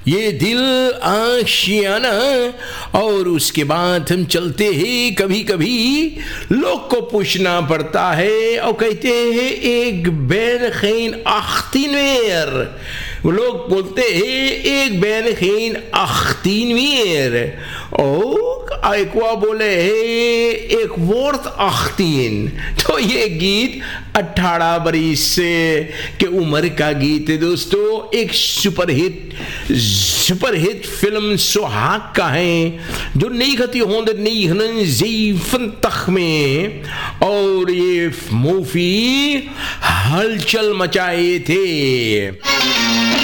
ये दिल आशियाना। और उसके बाद हम चलते हैं, कभी कभी लोग को पूछना पड़ता है और कहते हैं एक बैन खैन 18 weer। लोग बोलते हैं एक बैन खैन 18 weer। और एक बोले है एक वर्थ 18। तो ये गीत 18 बरिस के उम्र का गीत है दोस्तों। एक सुपरहिट फिल्म सुहाग का है जो 1979 में, और ये मूवी हलचल मचाए थे।